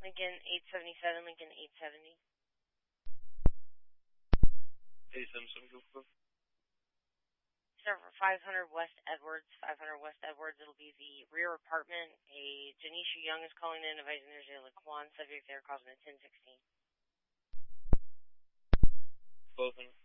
Lincoln 877, Lincoln 870. Hey, Simpson, go for Server 500 West Edwards, 500 West Edwards. It'll be the rear apartment. A Janisha Young is calling in, advising there's a Laquan subject there, causing a 1016. both of them.